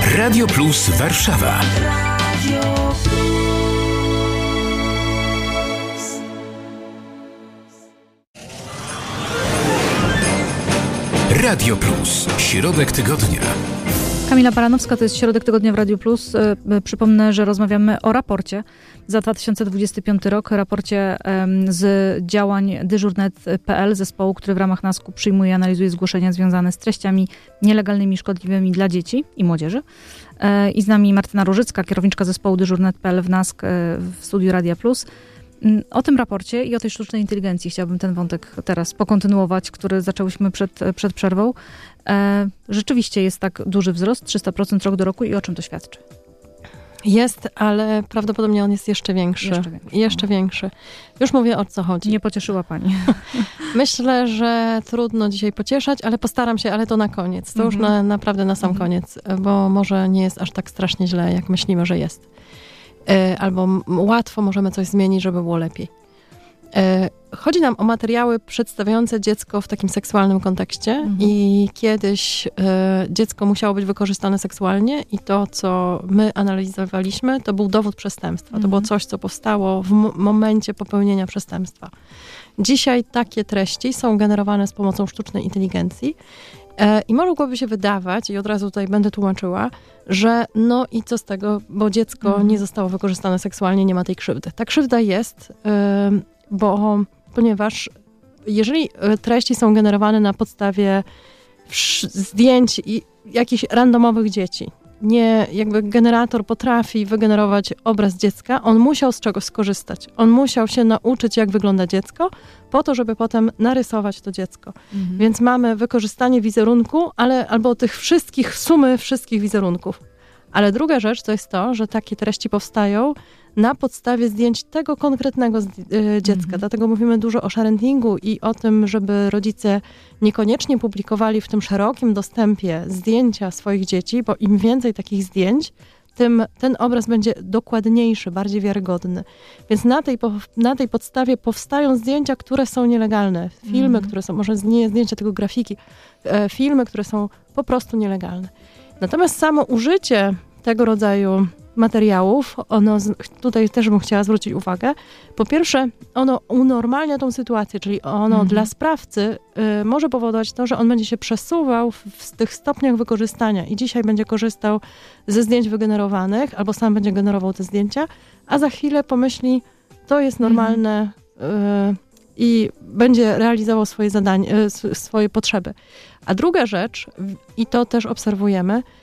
Radio Plus Warszawa. Radio Plus. Środek tygodnia. Kamila Baranowska, to jest Środek Tygodnia w Radiu Plus. Przypomnę, że rozmawiamy o raporcie za 2025 rok, raporcie z działań dyżurnet.pl, zespołu, który w ramach NASK-u przyjmuje i analizuje zgłoszenia związane z treściami nielegalnymi, szkodliwymi dla dzieci i młodzieży. I z nami Martyna Różycka, kierowniczka zespołu dyżurnet.pl w NASK w studiu Radia Plus. O tym raporcie i o tej sztucznej inteligencji chciałabym ten wątek teraz pokontynuować, który zaczęłyśmy przed przerwą. Rzeczywiście jest tak duży wzrost, 300% rok do roku i o czym to świadczy? Jest, ale prawdopodobnie on jest jeszcze większy. Jeszcze większy. Już mówię, o co chodzi. Nie pocieszyła pani. Myślę, że trudno dzisiaj pocieszać, ale postaram się, ale to na koniec. To już naprawdę na sam koniec, bo może nie jest aż tak strasznie źle, jak myślimy, że jest. Albo łatwo możemy coś zmienić, żeby było lepiej. Chodzi nam o materiały przedstawiające dziecko w takim seksualnym kontekście i kiedyś dziecko musiało być wykorzystane seksualnie i to, co my analizowaliśmy, to był dowód przestępstwa. To było coś, co powstało w momencie popełnienia przestępstwa. Dzisiaj takie treści są generowane z pomocą sztucznej inteligencji i mogłoby się wydawać, i od razu tutaj będę tłumaczyła, że no i co z tego, bo dziecko nie zostało wykorzystane seksualnie, nie ma tej krzywdy. Ta krzywda jest, ponieważ jeżeli treści są generowane na podstawie zdjęć i jakichś randomowych dzieci, nie, jakby generator potrafi wygenerować obraz dziecka, on musiał z czegoś skorzystać. On musiał się nauczyć, jak wygląda dziecko, po to, żeby potem narysować to dziecko. Więc mamy wykorzystanie wizerunku, albo tych sumy wszystkich wizerunków. Ale druga rzecz to jest to, że takie treści powstają na podstawie zdjęć tego konkretnego dziecka. Dlatego mówimy dużo o sharingu i o tym, żeby rodzice niekoniecznie publikowali w tym szerokim dostępie zdjęcia swoich dzieci, bo im więcej takich zdjęć, tym ten obraz będzie dokładniejszy, bardziej wiarygodny. Więc na tej podstawie powstają zdjęcia, które są nielegalne. Filmy, które są, może nie zdjęcia, tylko grafiki. Filmy, które są po prostu nielegalne. Natomiast samo użycie tego rodzaju materiałów, tutaj też bym chciała zwrócić uwagę, po pierwsze, ono unormalnia tą sytuację, czyli ono dla sprawcy może powodować to, że on będzie się przesuwał w tych stopniach wykorzystania i dzisiaj będzie korzystał ze zdjęć wygenerowanych, albo sam będzie generował te zdjęcia, a za chwilę pomyśli, to jest normalne i będzie realizował swoje zadanie, swoje potrzeby. A druga rzecz, i to też obserwujemy,